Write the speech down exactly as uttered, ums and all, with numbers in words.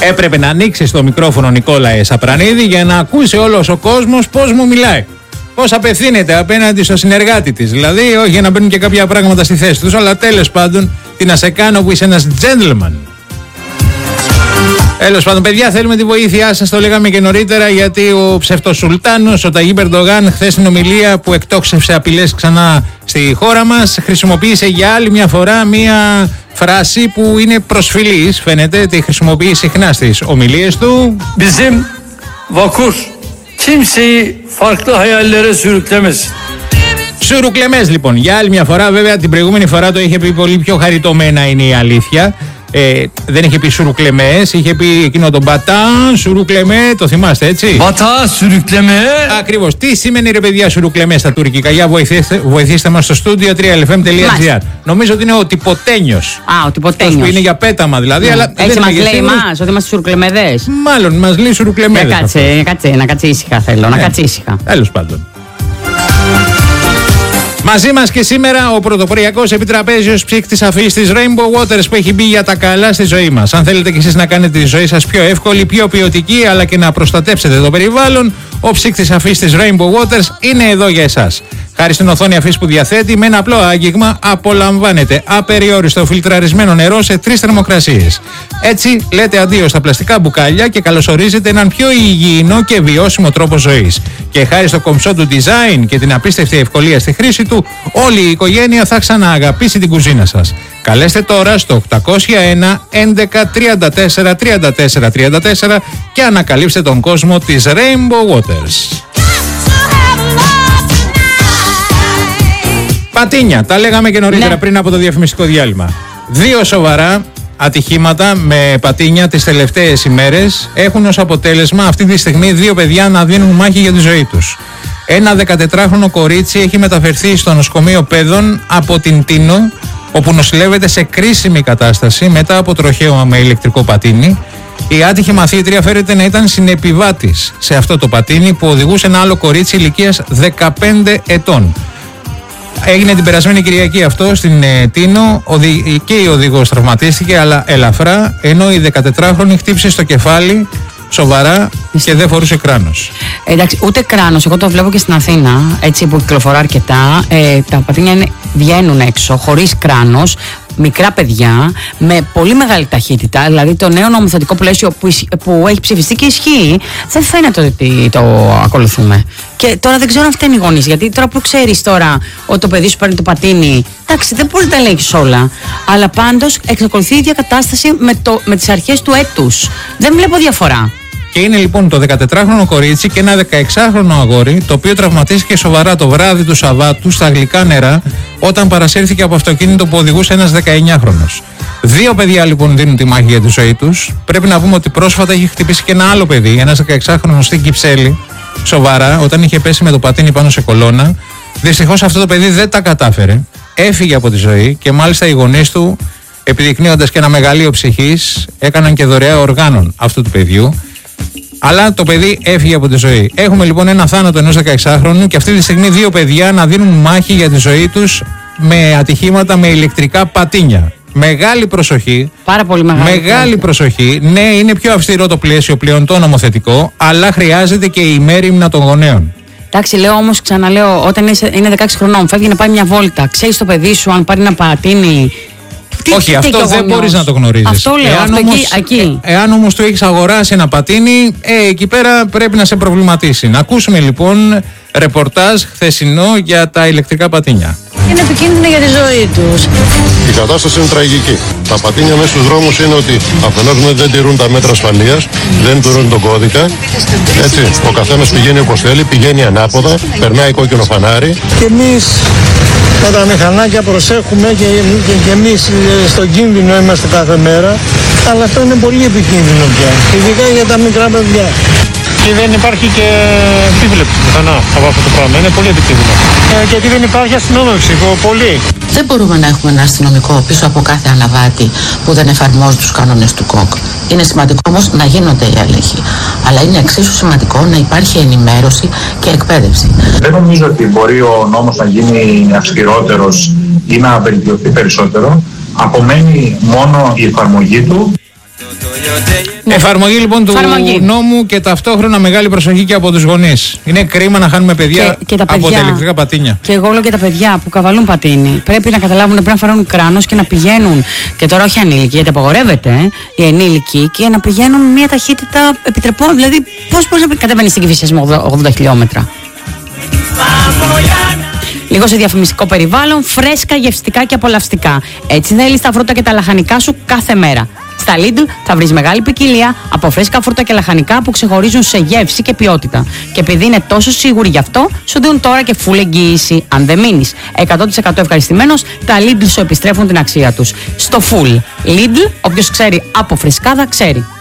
Έπρεπε να ανοίξει το μικρόφωνο Νικόλαε Σαπρανίδη για να ακούσει όλος ο κόσμος πώς μου μιλάει. Πώς απευθύνεται απέναντι στο συνεργάτη της. Δηλαδή, όχι για να μπαίνουν και κάποια πράγματα στη θέση τους, αλλά τέλος πάντων, τι να σε κάνω που είσαι ένας gentleman. Τέλος πάντων, παιδιά, θέλουμε τη βοήθειά σας. Το λέγαμε και νωρίτερα, γιατί ο ψευτοσουλτάνος, ο Ταγίπ Ερντογάν, χθες στην ομιλία που εκτόξευσε απειλές ξανά στη χώρα μας, χρησιμοποίησε για άλλη μια φορά μια φράση που είναι προσφυλής. Φαίνεται τη χρησιμοποιεί συχνά στις ομιλίες του. Bizim vakur kimseyi farklı hayallere sürüklemesin. Σουρουκλεμές λοιπόν, για άλλη μια φορά. Βέβαια την προηγούμενη φορά το είχε πει πολύ πιο χαριτωμένα, είναι η αλήθεια. Ε, δεν είχε πει σουρουκλεμές, είχε πει εκείνο τον πατάν, σουρουκλεμέ, το θυμάστε έτσι. Πατά, σουρουκλεμέ. Ακριβώς. Τι σημαίνει ρε παιδιά σουρουκλεμέ στα τουρκικά? Για βοηθήστε, βοηθήστε μας στο στούντιο τρία ελ εφ εμ τελεία τζι άρ. Νομίζω ότι είναι ο τυποτένιος. Α, ο τυποτένιος. Που είναι για πέταμα δηλαδή. Mm. Αλλά έτσι μας λέει εμάς, ότι είμαστε σουρουκλεμεδές. Μάλλον μας λέει σουρουκλεμέδες. Να κάτσε, κάτσε, να κάτσε ήσυχα θέλω, να κάτσε ήσυχα. Τέλος πάντων. Μαζί μας και σήμερα ο πρωτοποριακός επιτραπέζιος ψύκτης αφής της Rainbow Waters που έχει μπει για τα καλά στη ζωή μας. Αν θέλετε κι εσείς να κάνετε τη ζωή σας πιο εύκολη, πιο ποιοτική, αλλά και να προστατέψετε το περιβάλλον, ο ψύκτης αφής της Rainbow Waters είναι εδώ για εσάς. Χάρη στην οθόνη αφής που διαθέτει, με ένα απλό άγγιγμα απολαμβάνετε απεριόριστο φιλτραρισμένο νερό σε τρεις θερμοκρασίες. Έτσι λέτε αντίο στα πλαστικά μπουκάλια και καλωσορίζετε έναν πιο υγιεινό και βιώσιμο τρόπο ζωής. Και χάρη στο κομψό του design και την απίστευτη ευκολία στη χρήση του, όλη η οικογένεια θα ξανααγαπήσει την κουζίνα σας. Καλέστε τώρα στο οκτακόσια ένα έντεκα τριάντα τέσσερα τριάντα τέσσερα τριάντα τέσσερα και ανακαλύψτε τον κόσμο της Rainbow Waters. Πατίνια, τα λέγαμε και νωρίτερα ναι. πριν από το διαφημιστικό διάλειμμα. Δύο σοβαρά ατυχήματα με πατίνια τις τελευταίες ημέρες έχουν ως αποτέλεσμα αυτή τη στιγμή δύο παιδιά να δίνουν μάχη για τη ζωή τους. Ένα δεκατετράχρονο κορίτσι έχει μεταφερθεί στο νοσοκομείο Παιδών από την Τίνο, όπου νοσηλεύεται σε κρίσιμη κατάσταση μετά από τροχαίωμα με ηλεκτρικό πατίνι. Η άτυχη μαθήτρια φέρεται να ήταν συνεπιβάτης σε αυτό το πατίνι που οδηγούσε ένα άλλο κορίτσι ηλικίας δεκαπέντε ετών. Έγινε την περασμένη Κυριακή αυτό στην ε, Τίνο και η οδηγός τραυματίστηκε, αλλά ελαφρά, ενώ η δεκατετράχρονη χτύπησε στο κεφάλι σοβαρά και δεν φορούσε κράνος. Εντάξει, ούτε κράνος. Εγώ το βλέπω και στην Αθήνα, έτσι που κυκλοφορώ αρκετά. Ε, τα πατίνια είναι, βγαίνουν έξω χωρίς κράνος. Μικρά παιδιά με πολύ μεγάλη ταχύτητα. Δηλαδή το νέο νομοθετικό πλαίσιο που, που έχει ψηφιστεί και ισχύει, δεν φαίνεται ότι το ακολουθούμε. Και τώρα δεν ξέρω αν φταίνει οι γονείς. Γιατί τώρα που ξέρεις τώρα ότι το παιδί σου παίρνει το πατίνι, εντάξει, δεν μπορεί να τα ελέγχεις όλα. Αλλά πάντως εξακολουθεί η ίδια κατάσταση με, το, με τις αρχές του έτους. Δεν βλέπω διαφορά. Και είναι λοιπόν το δεκατετράχρονο κορίτσι και ένα δεκαεξάχρονο αγόρι, το οποίο τραυματίστηκε σοβαρά το βράδυ του Σαββάτου στα γλυκά νερά, όταν παρασύρθηκε από αυτοκίνητο που οδηγούσε ένας δεκαεννιάχρονος. Δύο παιδιά λοιπόν δίνουν τη μάχη για τη ζωή τους. Πρέπει να πούμε ότι πρόσφατα είχε χτυπήσει και ένα άλλο παιδί, ένας δεκαεξάχρονος στην Κυψέλη, σοβαρά, όταν είχε πέσει με το πατίνι πάνω σε κολόνα. Δυστυχώς αυτό το παιδί δεν τα κατάφερε. Έφυγε από τη ζωή και μάλιστα οι γονείς του, επιδεικνύοντας και ένα μεγαλείο ψυχής, έκαναν και δωρεά οργάνων αυτού του παιδιού. Αλλά το παιδί έφυγε από τη ζωή. Έχουμε λοιπόν ένα θάνατο ενός δεκαεξάχρονου και αυτή τη στιγμή δύο παιδιά να δίνουν μάχη για τη ζωή τους με ατυχήματα με ηλεκτρικά πατίνια. Μεγάλη προσοχή. Πάρα πολύ μεγάλη. Μεγάλη προσοχή. Ναι, είναι πιο αυστηρό το πλαίσιο πλέον το νομοθετικό, αλλά χρειάζεται και η μέριμνα των γονέων. Εντάξει, λέω όμως, ξαναλέω, όταν είναι δεκαέξι χρονών, φεύγει να πάει μια βόλτα. Ξέρεις το παιδί σου αν πάρει ένα πατίνι. Τι, όχι, τι, αυτό δεν μπορείς να το γνωρίζεις. Αυτό λέω, εάν αυτό όμως, εκεί, εκεί. Ε, εάν όμως του έχεις αγοράσει ένα πατίνι, ε, εκεί πέρα πρέπει να σε προβληματίσει. Να ακούσουμε λοιπόν ρεπορτάζ χθεσινό για τα ηλεκτρικά πατίνια. Είναι επικίνδυνο για τη ζωή τους. Η κατάσταση είναι τραγική. Τα πατίνια μέσα στους δρόμους είναι ότι αφενός δεν τηρούν τα μέτρα ασφαλείας, δεν τηρούν τον κώδικα. Έτσι, ο καθένας πηγαίνει όπως θέλει, πηγαίνει ανάποδα, περνάει κόκκινο φανάρι. Και εμείς με τα μηχανάκια προσέχουμε και, και, και εμείς στον κίνδυνο είμαστε κάθε μέρα. Αλλά αυτό είναι πολύ επικίνδυνο πια, ειδικά για τα μικρά παιδιά. Και δεν υπάρχει και επίβλεψη πιθανά από αυτό το πράγμα. Είναι πολύ επικίνδυνο. Ε, γιατί δεν υπάρχει αστυνόμευση, πολύ. Δεν μπορούμε να έχουμε ένα αστυνομικό πίσω από κάθε αναβάτη που δεν εφαρμόζει τους κανόνες του ΚΟΚ. Είναι σημαντικό όμως να γίνονται οι έλεγχοι. Αλλά είναι εξίσου σημαντικό να υπάρχει ενημέρωση και εκπαίδευση. Δεν νομίζω ότι μπορεί ο νόμος να γίνει αυστηρότερος ή να βελτιωθεί περισσότερο. Απομένει μόνο η εφαρμογή του. Ναι. Εφαρμογή λοιπόν του Εφαρμογή. νόμου και ταυτόχρονα μεγάλη προσοχή και από τους γονείς. Είναι κρίμα να χάνουμε παιδιά, και, και τα παιδιά από τα ηλεκτρικά πατίνια. Και εγώ λέω και τα παιδιά που καβαλούν πατίνι. Πρέπει να καταλάβουν ότι πρέπει να φέρουν κράνος και να πηγαίνουν. Και τώρα όχι ανήλικοι, γιατί απαγορεύεται ε, οι ενήλικοι, και να πηγαίνουν μια ταχύτητα επιτρεπόμενη. Δηλαδή, πώς μπορεί να κατεβαίνει στην Κηφισιά με ογδόντα χιλιόμετρα. Λίγο σε διαφημιστικό περιβάλλον, φρέσκα, γευστικά και απολαυστικά. Έτσι θέλεις τα φρούτα και τα λαχανικά σου κάθε μέρα. Στα Lidl θα βρεις μεγάλη ποικιλία από φρέσκα φρούτα και λαχανικά που ξεχωρίζουν σε γεύση και ποιότητα. Και επειδή είναι τόσο σίγουροι γι' αυτό, σου δίνουν τώρα και full εγγύηση. Αν δεν μείνεις εκατό τοις εκατό ευχαριστημένος, τα Lidl σου επιστρέφουν την αξία τους. Στο full Lidl, όποιος ξέρει από φρεσκάδα ξέρει.